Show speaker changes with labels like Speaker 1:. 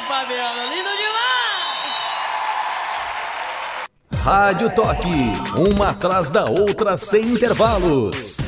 Speaker 1: Fabiano, lindo demais!
Speaker 2: Rádio Toque, uma atrás da outra sem intervalos.